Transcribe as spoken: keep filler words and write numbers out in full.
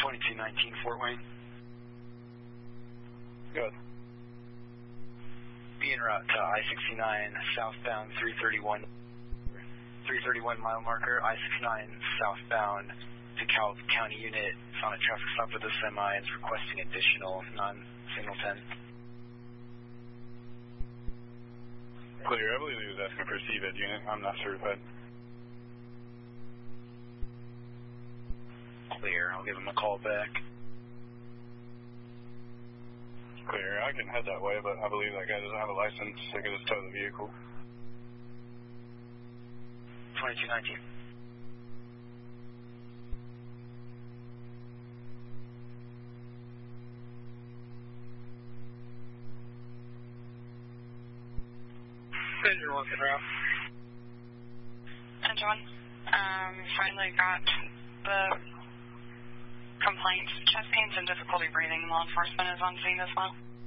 twenty-two nineteen Fort Wayne. Good. Be en route to I sixty-nine southbound three thirty-one, three thirty-one mile marker, I sixty-nine southbound to Cal County Unit. Found a traffic stop with a semi and is requesting additional non-signal ten. Clear. I believe he was asking for a C V E D unit. I'm not certified. Clear. I'll give him a call back. Clear. I can head that way, but I believe that guy doesn't have a license. I could just tow the vehicle. twenty-two nineteen. Engine one, route. Engine one. Um, finally got the complaint. Chest pains and difficulty breathing. Law enforcement is on scene as well.